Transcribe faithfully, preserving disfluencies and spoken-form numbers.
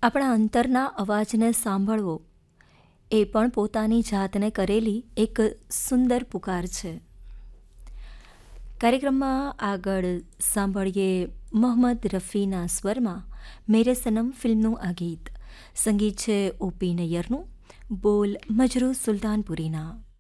આપણા અંતરના અવાજને સાંભળવો એ પણ પોતાની જાતને કરેલી એક સુંદર પુકાર છે. કાર્યક્રમમાં આગળ સાંભળીએ મોહમ્મદ રફીના સ્વરમાં મેરે સનમ ફિલ્મનું આ ગીત. સંગીત છે ઓપી નૈયરનું, બોલ મજરૂ સુલતાનપુરીના.